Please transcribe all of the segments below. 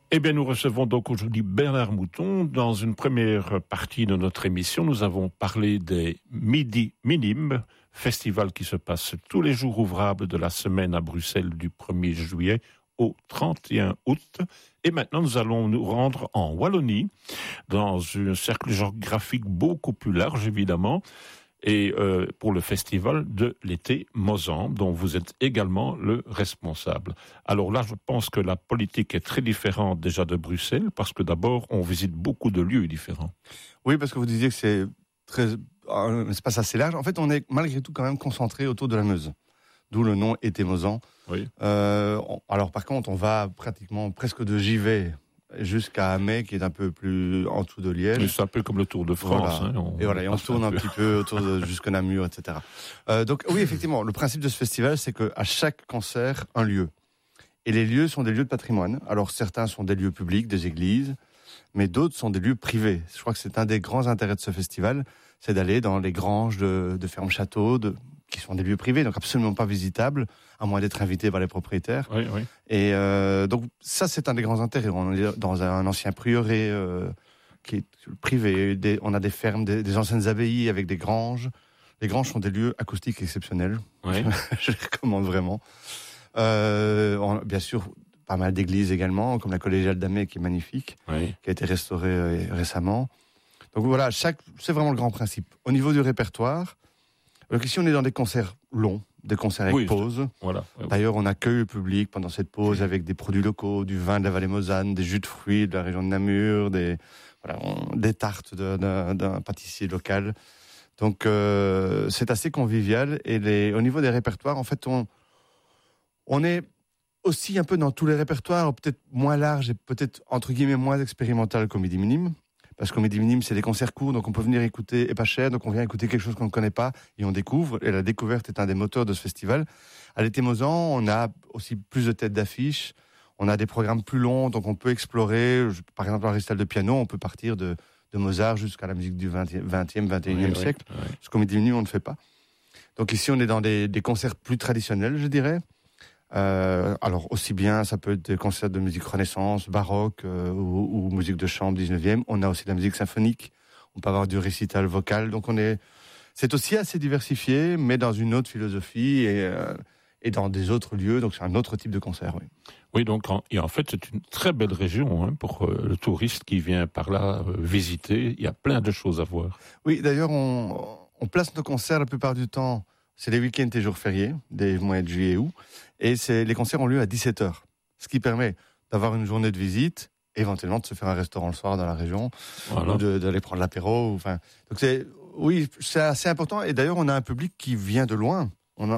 Eh bien, nous recevons donc aujourd'hui Bernard Mouton. Dans une première partie de notre émission, nous avons parlé des Midi Minimes, festival qui se passe tous les jours ouvrables de la semaine à Bruxelles du 1er juillet au 31 août. Et maintenant, nous allons nous rendre en Wallonie, dans un cercle géographique beaucoup plus large, évidemment, et pour le festival de l'été Mozambique, dont vous êtes également le responsable. Alors là, je pense que la politique est très différente déjà de Bruxelles, parce que d'abord, on visite beaucoup de lieux différents. Oui, parce que vous disiez que c'est un espace assez large. En fait, on est malgré tout quand même concentré autour de la Meuse, d'où le nom Été Mozambique. Oui. Alors par contre, on va pratiquement presque de Givet jusqu'à Amé, qui est un peu plus en dessous de Liège. Mais c'est un peu comme le Tour de France. Voilà. On tourne un petit peu autour jusqu'à Namur, etc. Donc oui, effectivement, le principe de ce festival, c'est qu'à chaque concert, un lieu. Et les lieux sont des lieux de patrimoine. Alors certains sont des lieux publics, des églises, mais d'autres sont des lieux privés. Je crois que c'est un des grands intérêts de ce festival, c'est d'aller dans les granges de fermes-châteaux, qui sont des lieux privés, donc absolument pas visitables, à moins d'être invité par les propriétaires. Oui, oui. Et donc ça, c'est un des grands intérêts. On est dans un ancien prieuré qui est privé. On a des fermes, des anciennes abbayes avec des granges. Les granges sont des lieux acoustiques exceptionnels. Oui. Je les recommande vraiment. Bien sûr, pas mal d'églises également, comme la collégiale d'Amé qui est magnifique, Oui. qui a été restaurée récemment. Donc voilà, c'est vraiment le grand principe. Au niveau du répertoire, donc ici on est dans des concerts longs, des concerts avec pause. Voilà. D'ailleurs, on accueille le public pendant cette pause avec des produits locaux, du vin de la vallée Mosane, des jus de fruits de la région de Namur, des tartes d'un pâtissier local. Donc c'est assez convivial. Et au niveau des répertoires, en fait, on est aussi un peu dans tous les répertoires, peut-être moins large et peut-être entre guillemets moins expérimental qu'au Midi Minime. Parce qu'au Midi Minime, c'est des concerts courts, donc on peut venir écouter, et pas cher, donc on vient écouter quelque chose qu'on ne connaît pas, et on découvre, et la découverte est un des moteurs de ce festival. À l'été Mozambique, on a aussi plus de têtes d'affiche, on a des programmes plus longs, donc on peut explorer, par exemple, un récital de piano, on peut partir de Mozart jusqu'à la musique du 20e, 21e siècle, ce qu'au Midi Minime, on ne fait pas. Donc ici, on est dans des concerts plus traditionnels, je dirais. Alors aussi bien ça peut être des concerts de musique renaissance, baroque ou musique de chambre 19e. On a aussi de la musique symphonique. On peut avoir du récital vocal. Donc c'est aussi assez diversifié, mais dans une autre philosophie et dans des autres lieux. Donc c'est un autre type de concert. Oui. Oui, donc en fait c'est une très belle région pour le touriste qui vient par là visiter. Il y a plein de choses à voir. Oui, d'ailleurs on place nos concerts la plupart du temps. C'est les week-ends et jours fériés, des mois de juillet et août. Et les concerts ont lieu à 17h. Ce qui permet d'avoir une journée de visite, éventuellement de se faire un restaurant le soir dans la région, voilà. Ou d'aller prendre l'apéro. Donc c'est assez important. Et d'ailleurs, on a un public qui vient de loin.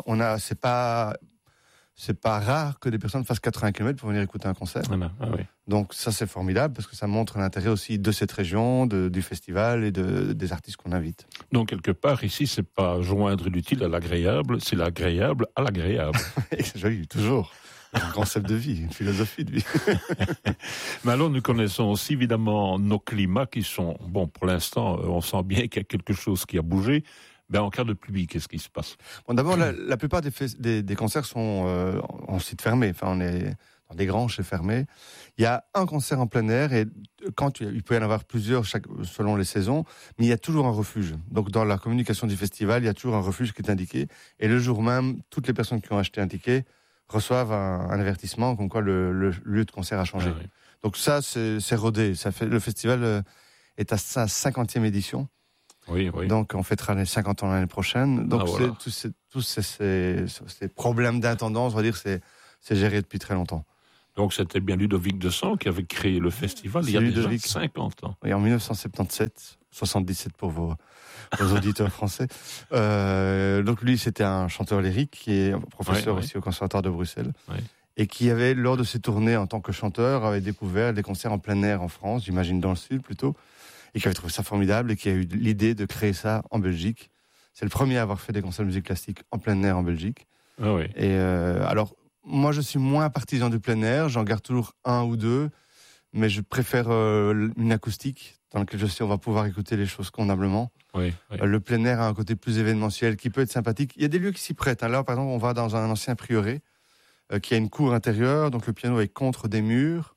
C'est pas rare que des personnes fassent 80 km pour venir écouter un concert. Oui. Donc ça, c'est formidable parce que ça montre l'intérêt aussi de cette région, du festival et des artistes qu'on invite. Donc quelque part, ici, c'est pas joindre l'utile à l'agréable, c'est l'agréable à l'agréable. C'est joli, toujours. Un concept de vie, une philosophie de vie. Mais alors, nous connaissons aussi évidemment nos climats qui sont, pour l'instant, on sent bien qu'il y a quelque chose qui a bougé. En cas de pluie, qu'est-ce qui se passe ? D'abord, la plupart des concerts sont en site fermé. Enfin, on est dans des granges, c'est fermé. Il y a un concert en plein air et il peut y en avoir plusieurs selon les saisons, mais il y a toujours un refuge. Donc, dans la communication du festival, il y a toujours un refuge qui est indiqué. Et le jour même, toutes les personnes qui ont acheté un ticket reçoivent un avertissement comme quoi le lieu de concert a changé. Oui. Donc ça, c'est rodé. Le festival est à sa 50e édition. Oui. Donc on fêtera les 50 ans l'année prochaine. Donc voilà. tous ces problèmes d'intendance, on va dire, c'est géré depuis très longtemps. Donc c'était bien Ludovic Descent qui avait créé le festival il y a déjà 50 ans. Oui, en 1977, 77 pour vos auditeurs français. Donc lui, c'était un chanteur lyrique qui est professeur aussi au Conservatoire de Bruxelles. Oui. Et qui avait, lors de ses tournées en tant que chanteur, avait découvert des concerts en plein air en France, j'imagine dans le sud plutôt, et qui avait trouvé ça formidable et qui a eu l'idée de créer ça en Belgique. C'est le premier à avoir fait des concerts de musique classique en plein air en Belgique. Ah oui. Et alors, moi, je suis moins partisan du plein air. J'en garde toujours un ou deux, mais je préfère une acoustique dans laquelle je sais on va pouvoir écouter les choses convenablement. Oui. Le plein air a un côté plus événementiel qui peut être sympathique. Il y a des lieux qui s'y prêtent. Là, par exemple, on va dans un ancien prieuré qui a une cour intérieure, donc le piano est contre des murs.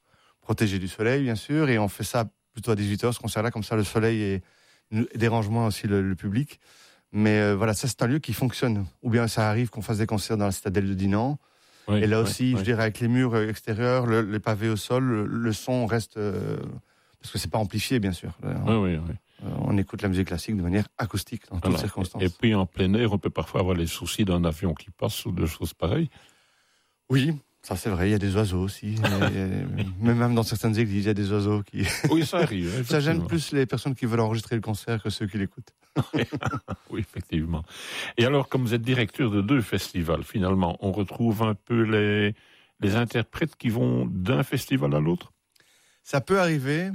protégé du soleil, bien sûr, et on fait ça plutôt à 18h, ce concert-là, comme ça le soleil dérange moins aussi le public. Mais voilà, ça c'est un lieu qui fonctionne. Ou bien ça arrive qu'on fasse des concerts dans la citadelle de Dinan. Oui, et là aussi, je dirais, avec les murs extérieurs, les pavés au sol, le son reste... parce que c'est pas amplifié, bien sûr. Oui. On écoute la musique classique de manière acoustique dans toutes circonstances. Et puis en plein air, on peut parfois avoir les soucis d'un avion qui passe ou de choses pareilles. Oui, ça c'est vrai, il y a des oiseaux aussi. Mais même dans certaines églises, il y a des oiseaux qui... Oui, ça arrive. Ça gêne plus les personnes qui veulent enregistrer le concert que ceux qui l'écoutent. Oui, effectivement. Et alors, comme vous êtes directeur de 2 festivals, finalement, on retrouve un peu les interprètes qui vont d'un festival à l'autre? Ça peut arriver,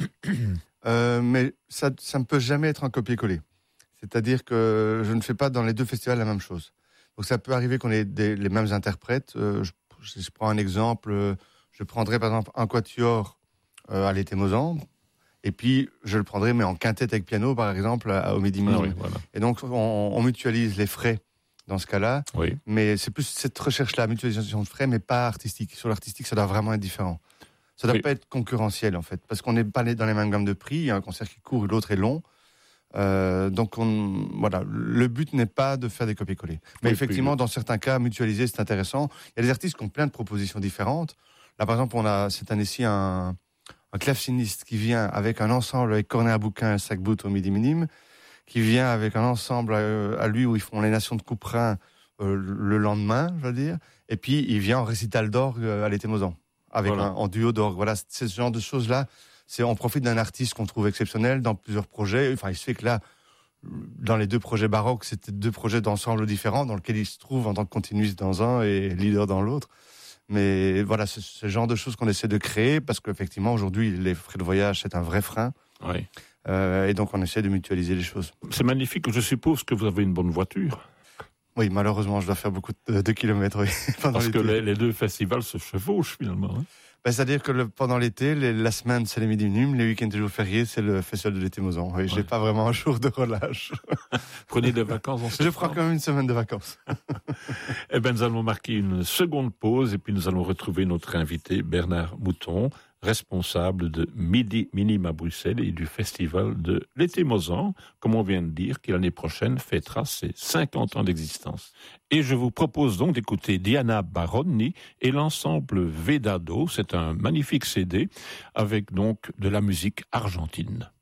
mais ça ne peut jamais être un copier-coller. C'est-à-dire que je ne fais pas dans les 2 festivals la même chose. Donc ça peut arriver qu'on ait les mêmes interprètes. Je prends un exemple, je prendrais par exemple un quatuor à l'été Mozan, et puis je le prendrais mais en quintette avec piano par exemple au Midi Minim. Oui, voilà. Et donc on mutualise les frais dans ce cas-là, oui. Mais c'est plus cette recherche-là, mutualisation de frais, mais pas artistique. Sur l'artistique, ça doit vraiment être différent. Ça ne doit pas être concurrentiel en fait, parce qu'on n'est pas dans les mêmes gammes de prix. Il y a un concert qui court, l'autre est long. Donc voilà, le but n'est pas de faire des copier-coller. Mais effectivement, dans certains cas, mutualiser, c'est intéressant. Il y a des artistes qui ont plein de propositions différentes. Là, par exemple, on a cette année-ci un claveciniste qui vient avec un ensemble avec cornet à bouquin et sac boot au Midi Minim, qui vient avec un ensemble à lui où ils font les Nations de Couperin le lendemain, je veux dire. Et puis, il vient en récital d'orgue à l'été Mozan, avec en duo d'orgue. Voilà, c'est ce genre de choses-là. On profite d'un artiste qu'on trouve exceptionnel dans plusieurs projets. Enfin, il se fait que là, dans les 2 projets baroques, c'était 2 projets d'ensemble différents dans lesquels il se trouve en tant que continuiste dans un et leader dans l'autre. Mais voilà, c'est ce genre de choses qu'on essaie de créer parce qu'effectivement, aujourd'hui, les frais de voyage, c'est un vrai frein. Oui. Et donc, on essaie de mutualiser les choses. C'est magnifique. Je suppose que vous avez une bonne voiture. Oui, malheureusement, je dois faire beaucoup de kilomètres. Oui, parce que les 2 festivals se chevauchent finalement. Hein. C'est-à-dire que pendant l'été, la semaine, c'est les Midi Minim, les week-ends et jours fériés, c'est le festival de l'été Mozan. Oui, j'ai pas vraiment un jour de relâche. Prenez des vacances en septembre. Je prends quand même une semaine de vacances. Eh bien, nous allons marquer une seconde pause et puis nous allons retrouver notre invité Bernard Mouton, responsable de Midi Minim à Bruxelles et du festival de l'été Mozan, comme on vient de dire, qui l'année prochaine fêtera ses 50 ans d'existence. Et je vous propose donc d'écouter Diana Baroni et l'ensemble Vedado. C'est un magnifique CD avec donc de la musique argentine.